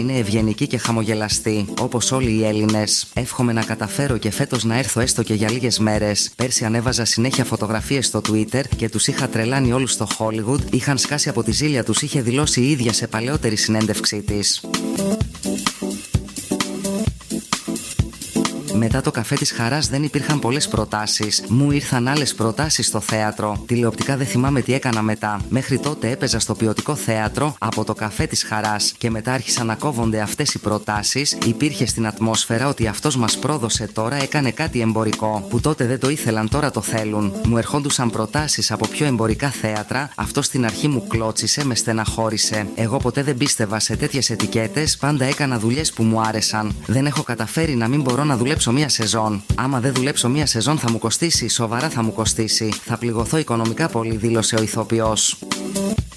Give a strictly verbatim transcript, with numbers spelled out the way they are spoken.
Είναι ευγενική και χαμογελαστή, όπως όλοι οι Έλληνες. Εύχομαι να καταφέρω και φέτος να έρθω έστω και για λίγες μέρες. Πέρσι ανέβαζα συνέχεια φωτογραφίες στο Twitter και τους είχα τρελάνει όλους στο Hollywood. Είχαν σκάσει από τη ζήλια τους, είχε δηλώσει η ίδια σε παλαιότερη συνέντευξή της. Μετά το καφέ της Χαράς δεν υπήρχαν πολλές προτάσεις. Μου ήρθαν άλλες προτάσεις στο θέατρο. Τηλεοπτικά δεν θυμάμαι τι έκανα μετά. Μέχρι τότε έπαιζα στο Ποιοτικό Θέατρο από το καφέ της Χαράς και μετά άρχισαν να κόβονται αυτές οι προτάσεις. Υπήρχε στην ατμόσφαιρα ότι αυτός μας πρόδωσε τώρα έκανε κάτι εμπορικό. Που τότε δεν το ήθελαν, τώρα το θέλουν. Μου ερχόντουσαν προτάσεις από πιο εμπορικά θέατρα. Αυτό στην αρχή μου κλώτσισε, με στεναχώρησε. Εγώ ποτέ δεν πίστευα σε τέτοιες ετικέτες. Πάντα έκανα δουλειές που μου άρεσαν. Δεν έχω καταφέρει να μην μπορώ να δουλέψω μία σεζόν. Άμα δεν δουλέψω μία σεζόν θα μου κοστίσει, σοβαρά θα μου κοστίσει. Θα πληγωθώ οικονομικά πολύ, δήλωσε ο ηθοποιός.